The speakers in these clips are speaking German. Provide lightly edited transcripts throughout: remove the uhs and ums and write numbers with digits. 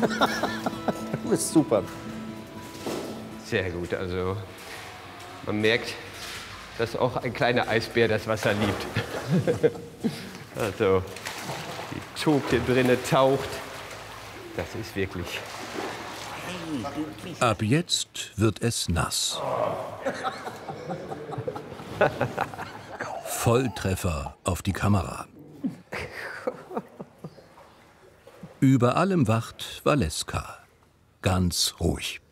Du bist super. Sehr gut, also man merkt, dass auch ein kleiner Eisbär das Wasser liebt. Also die tobt hier drinnen, taucht. Das ist wirklich... Ab jetzt wird es nass. Volltreffer auf die Kamera. Über allem wacht Valeska. Ganz ruhig.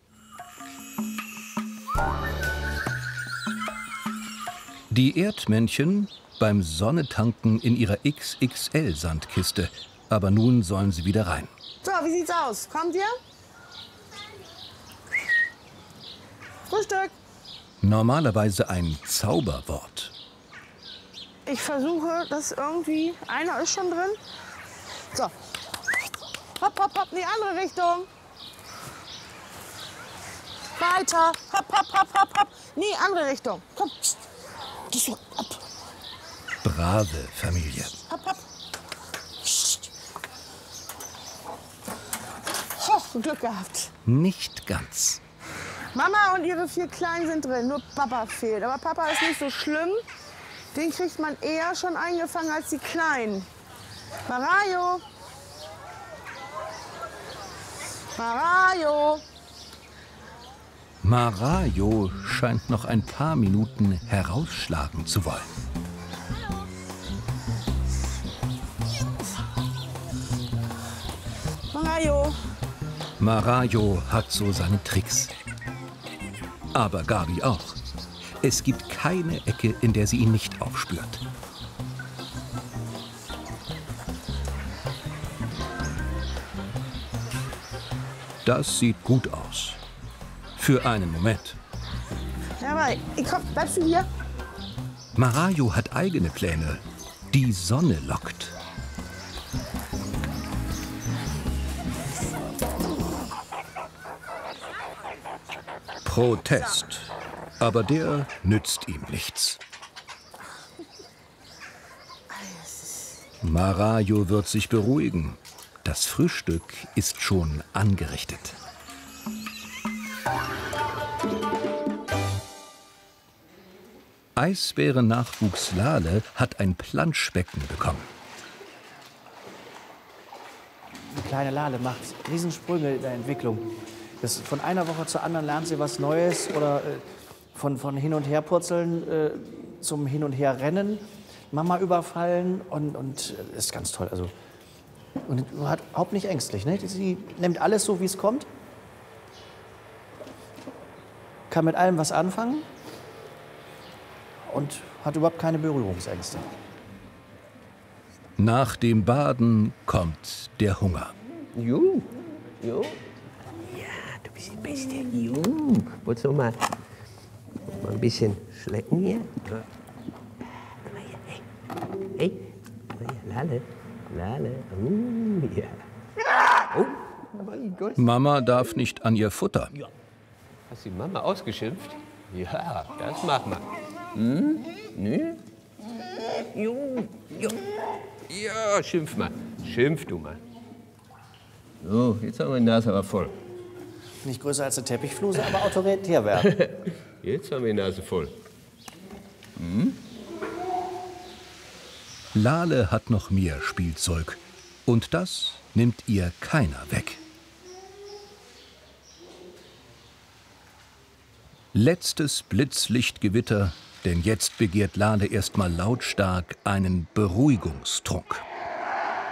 Die Erdmännchen beim Sonnetanken in ihrer XXL-Sandkiste. Aber nun sollen sie wieder rein. So, wie sieht's aus? Kommt ihr? Frühstück. Normalerweise ein Zauberwort. Ich versuche, dass irgendwie... Einer ist schon drin. So. Hopp, hopp, hopp, in die andere Richtung. Weiter. Hopp, hopp, hopp, hopp, hopp. Nee, andere Richtung. Komm. Das so. Hopp. Brave Familie. Hopp, hopp. Oh, Glück gehabt. Nicht ganz. Mama und ihre 4 Kleinen sind drin, nur Papa fehlt. Aber Papa ist nicht so schlimm. Den kriegt man eher schon eingefangen als die Kleinen. Marajo. Marajo. Marajo scheint noch ein paar Minuten herausschlagen zu wollen. Marajo. Marajo hat so seine Tricks. Aber Gabi auch. Es gibt keine Ecke, in der sie ihn nicht aufspürt. Das sieht gut aus. Für einen Moment. Jawohl, komm, bleibst du hier? Marajo hat eigene Pläne. Die Sonne lockt. Protest. Aber der nützt ihm nichts. Marajo wird sich beruhigen. Das Frühstück ist schon angerichtet. Eisbärennachwuchs Lale hat ein Planschbecken bekommen. Die kleine Lale macht Riesensprünge in der Entwicklung. Von einer Woche zur anderen lernt sie was Neues oder von hin und her purzeln zum Hin und her rennen, Mama überfallen und ist ganz toll. Also, und hat überhaupt nicht ängstlich. Ne? Sie nimmt alles so, wie es kommt, kann mit allem was anfangen und hat überhaupt keine Berührungsängste. Nach dem Baden kommt der Hunger. Jo. Ja, du bist die Beste. Jo. Wolltest du mal ein bisschen schlecken hier? Ja. Komm mal hier. Hey. Komm mal hier. Lale. Lale. Ja. Oh, mein Gott. Mama darf nicht an ihr Futter. Ja. Hast du die Mama ausgeschimpft? Ja, das mach mal. Hm? Nö? Jo. Ja, schimpf mal. Schimpf du mal. So, jetzt haben wir die Nase aber voll. Nicht größer als eine Teppichfluse, aber autoritär werden. Jetzt haben wir die Nase voll. Hm? Lale hat noch mehr Spielzeug. Und das nimmt ihr keiner weg. Letztes Blitzlichtgewitter, denn jetzt begehrt Lale erstmal lautstark einen Beruhigungstrunk.